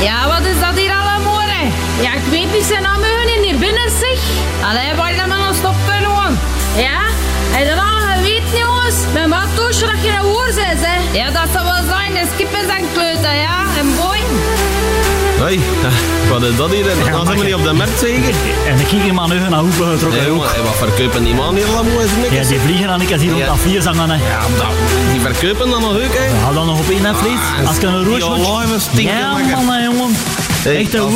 Ja, wat is dat hier allemaal, hè? Ja, ik weet niet zijn namen in hier binnen, zeg. Allee, wacht dan maar een stop gewoon. Ja? En dan geweten, jongens, met wat toosje dat je een woord bent, hè? Ja, dat zal wel zijn. De skippen zijn kleuten, ja? En boy. Hoi, wat is dat hier? Dat zijn we niet op de markt zeker? En ik kijk hier maar nu naar hoeven getrokken. Nee, jongen, wat verkopen die man hier allemaal? Ja, die vliegen dan ik als hier rond dat vier zangen. Ja, die verkopen dan nog ook, hè? Ja, dan nog op één vlees. Als ik een roos moet... Ja, Ja, man, jongen. Echt een